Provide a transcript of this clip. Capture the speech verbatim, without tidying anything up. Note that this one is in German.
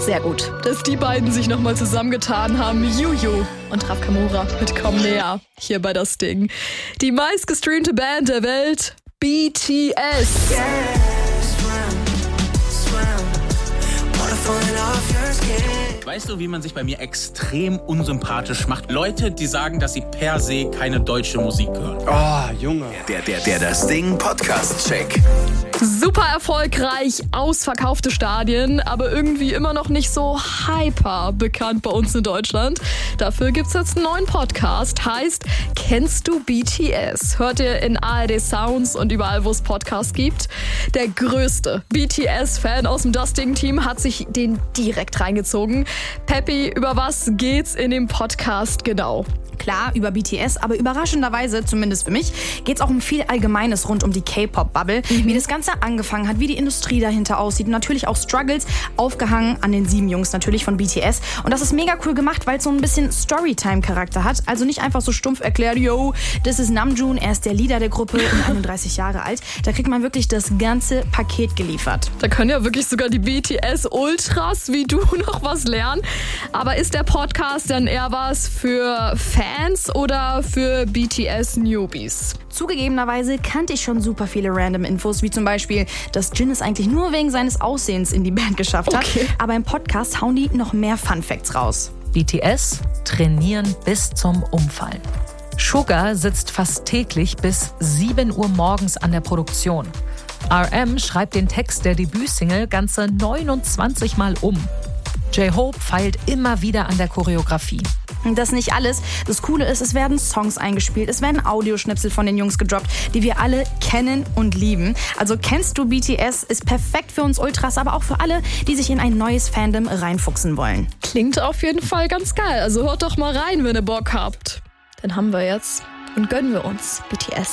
Sehr gut, dass die beiden sich nochmal zusammengetan haben. Juju und Raf Kamora mit Komm näher hier bei Das Ding. Die meistgestreamte Band der Welt, B T S. Weißt du, wie man sich bei mir extrem unsympathisch macht? Leute, die sagen, dass sie per se keine deutsche Musik hören. Oh, Junge. Der, der, der Das Ding Podcast-Check. Super erfolgreich, ausverkaufte Stadien, aber irgendwie immer noch nicht so hyper bekannt bei uns in Deutschland. Dafür gibt's jetzt einen neuen Podcast, heißt Kennst du B T S? Hört ihr in A R D Sounds und überall, wo es Podcasts gibt. Der größte B T S-Fan aus dem Das Ding-Team hat sich den direkt reingezogen. Peppi, über was geht's in dem Podcast genau? Klar, über B T S, aber überraschenderweise, zumindest für mich, geht es auch um viel Allgemeines rund um die K-Pop-Bubble, mhm. wie das Ganze angefangen hat, wie die Industrie dahinter aussieht und natürlich auch Struggles, aufgehangen an den sieben Jungs natürlich von B T S. Und das ist mega cool gemacht, weil es so ein bisschen Storytime-Charakter hat, also nicht einfach so stumpf erklärt, yo, das ist Namjoon, er ist der Leader der Gruppe und einunddreißig Jahre alt. Da kriegt man wirklich das ganze Paket geliefert. Da können ja wirklich sogar die B T S-Ultras wie du noch was lernen. Aber ist der Podcast dann eher was für Fans? Fans oder für B T S-Newbies? Zugegebenerweise kannte ich schon super viele random Infos, wie zum Beispiel, dass Jin es eigentlich nur wegen seines Aussehens in die Band geschafft hat. Okay. Aber im Podcast hauen die noch mehr Fun-Facts raus. B T S trainieren bis zum Umfallen. Sugar sitzt fast täglich bis sieben Uhr morgens an der Produktion. R M schreibt den Text der Debütsingle ganze neunundzwanzig Mal um. J-Hope feilt immer wieder an der Choreografie. Das nicht alles. Das Coole ist, es werden Songs eingespielt, es werden Audioschnipsel von den Jungs gedroppt, die wir alle kennen und lieben. Also Kennst du B T S ist perfekt für uns Ultras, aber auch für alle, die sich in ein neues Fandom reinfuchsen wollen. Klingt auf jeden Fall ganz geil. Also hört doch mal rein, wenn ihr Bock habt. Dann haben wir jetzt und gönnen wir uns B T S.